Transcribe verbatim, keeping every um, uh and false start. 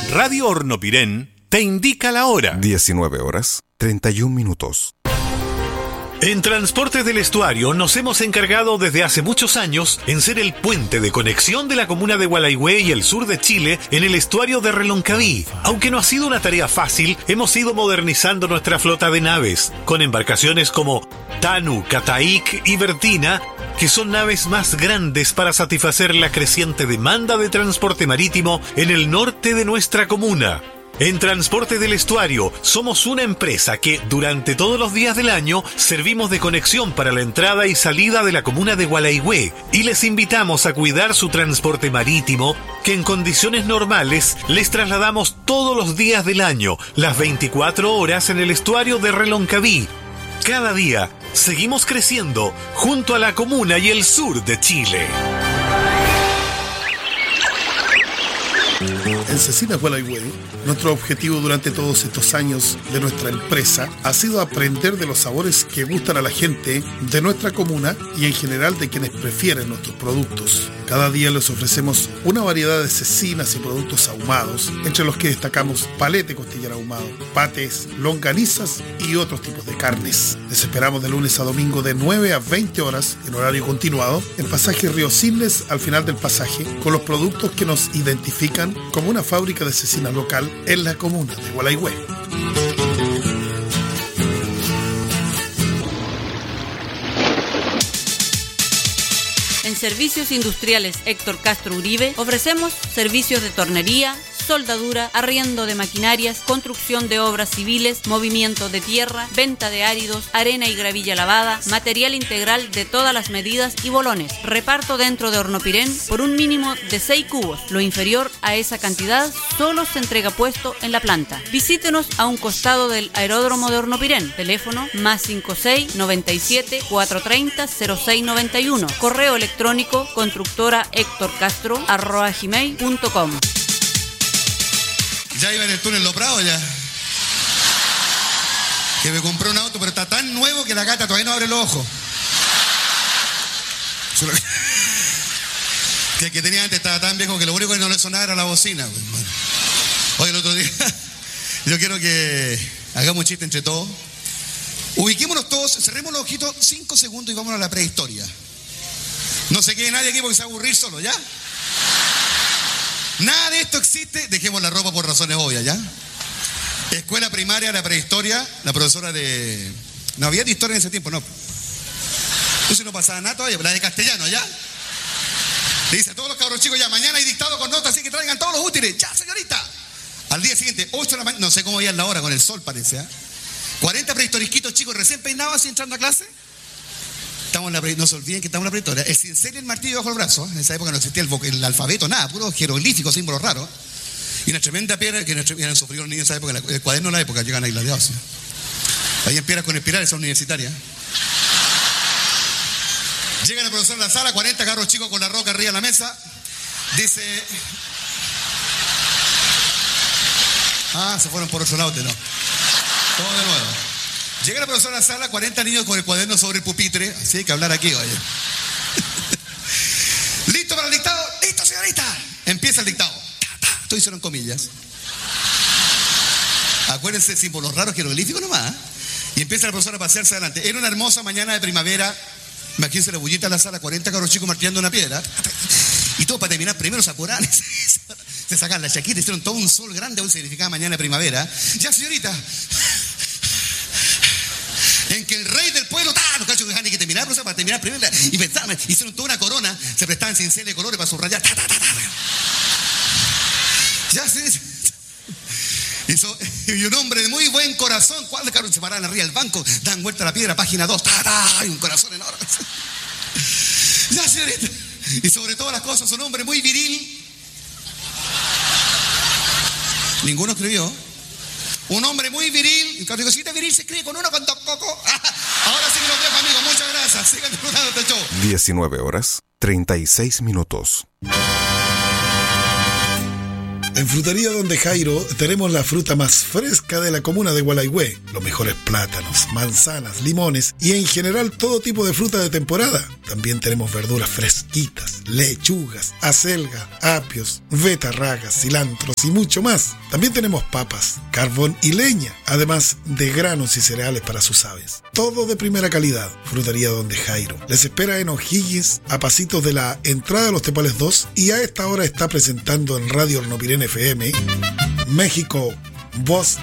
Radio Hornopirén te indica la hora. diecinueve horas, treinta y un minutos. En Transportes del Estuario nos hemos encargado desde hace muchos años en ser el puente de conexión de la comuna de Gualaihue y el sur de Chile en el estuario de Reloncaví. Aunque no ha sido una tarea fácil, hemos ido modernizando nuestra flota de naves, con embarcaciones como Tanu, Cataik y Bertina, que son naves más grandes para satisfacer la creciente demanda de transporte marítimo en el norte de nuestra comuna. En Transporte del Estuario somos una empresa que durante todos los días del año servimos de conexión para la entrada y salida de la comuna de Gualaihue y les invitamos a cuidar su transporte marítimo, que en condiciones normales les trasladamos todos los días del año, las veinticuatro horas en el estuario de Reloncaví. Cada día seguimos creciendo junto a la comuna y el sur de Chile. En Cecinas Gualaihue, nuestro objetivo durante todos estos años de nuestra empresa ha sido aprender de los sabores que gustan a la gente de nuestra comuna y en general de quienes prefieren nuestros productos. Cada día les ofrecemos una variedad de cecinas y productos ahumados, entre los que destacamos palete costillar ahumado, patés, longanizas y otros tipos de carnes. Les esperamos de lunes a domingo de nueve a veinte horas en horario continuado en pasaje Río Siles, al final del pasaje, con los productos que nos identifican como una fábrica de cecina local en la comuna de Gualaihue. En Servicios Industriales Héctor Castro Uribe ofrecemos servicios de tornería, soldadura, arriendo de maquinarias, construcción de obras civiles, movimiento de tierra, venta de áridos, arena y gravilla lavada, material integral de todas las medidas y bolones. Reparto dentro de Hornopirén por un mínimo de seis cubos. Lo inferior a esa cantidad solo se entrega puesto en la planta. Visítenos a un costado del aeródromo de Hornopirén. Teléfono más cinco seis noventa y siete cuatrocientos treinta cero seis noventa y uno. Correo electrónico constructora Héctor Castro arroba gmail punto com. Ya iba en el túnel Los Prados ya. Que me compré un auto, pero está tan nuevo que la gata todavía no abre los ojos. Que el que tenía antes estaba tan viejo que lo único que no le sonaba era la bocina. Bueno. Hoy el otro día, yo quiero que hagamos un chiste entre todos. Ubiquémonos todos, cerremos los ojitos cinco segundos y vámonos a la prehistoria. No se quede nadie aquí porque se va a aburrir solo, ¿ya? Nada de esto existe, dejemos la ropa por razones obvias, ¿ya? Escuela primaria, la prehistoria, la profesora de... No había de historia en ese tiempo, no. Entonces no pasaba nada todavía, la de castellano, ¿ya? Le dice a todos los cabros chicos, ya, mañana hay dictado con notas, así que traigan todos los útiles. ¡Ya, señorita! Al día siguiente, ocho de la mañana, no sé cómo veían la hora, con el sol parece, ¿eh? cuarenta prehistorisquitos chicos recién peinados así entrando a clase. Estamos en la pre... No se olviden que estamos en la prehistoria. El cincel y el martillo bajo el brazo. En esa época no existía el, vo... el alfabeto, nada, puro jeroglíficos, símbolos raros. Y una tremenda piedra que habían sufrido los niños en esa época, el cuaderno de la época, llegan ahí gladiados. Ahí en piedras con espirales, son universitarias. Llega el profesor a la sala, cuarenta carros chicos con la roca arriba de la mesa. Dice... Ah, se fueron por otro lado, no. Todo de nuevo. Llega la profesora a la sala, cuarenta niños con el cuaderno sobre el pupitre. Así hay que hablar aquí, oye. ¿Listo para el dictado? ¡Listo, señorita! Empieza el dictado. Ta, ta. Esto hicieron comillas. Acuérdense, símbolos raros jeroglíficos nomás. ¿eh? Y empieza la profesora a pasearse adelante. Era una hermosa mañana de primavera. Imagínense la bullita en la sala, cuarenta cabros chicos martillando una piedra. Y todo para terminar primero se apuraron. Se sacan la chaquita, hicieron todo un sol grande, aún significaba mañana de primavera. Ya, señorita. En que el rey del pueblo, ¡tá! Los cachos que dejaban que terminar, pero para terminar primero, y pensaban, hicieron toda una corona, se prestaban cinceles de colores para subrayar, ¡tá, tá, tá, tá! Ya se dice. Hizo, y un hombre de muy buen corazón, ¿cuál de carros se paraban arriba del banco? Dan vuelta a la piedra, página dos, ¡tá, tá! Y un corazón enorme. Ya, señorita. Y sobre todas las cosas, un hombre muy viril. Ninguno escribió. Un hombre muy viril. Y cuando digo, si te viril se escribe con uno con dos cocos. Ahora sí que los dejo, amigos. Muchas gracias. Sigan disfrutando este show. diecinueve horas, treinta y seis minutos. En Frutería Donde Jairo tenemos la fruta más fresca de la comuna de Gualaihue, los mejores plátanos, manzanas, limones y en general todo tipo de fruta de temporada. También tenemos verduras fresquitas, lechugas, acelga, apios, betarragas, cilantros y mucho más. También tenemos papas, carbón y leña, además de granos y cereales para sus aves. Todo de primera calidad. Frutería Donde Jairo les espera en O'Higgins, a pasitos de la entrada de los Tepuales dos, y a esta hora está presentando en Radio Hornopirén F M México, Voz